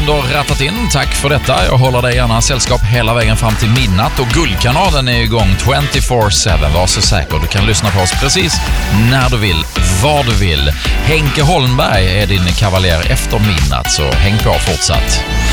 under rattat in. Tack för detta. Jag håller dig gärna sällskap hela vägen fram till midnatt. Och Guldkanalen är igång 24/7. Var så säker. Du kan lyssna på oss precis när du vill, var du vill. Henke Holmberg är din kavaljer efter midnatt, så häng på fortsatt.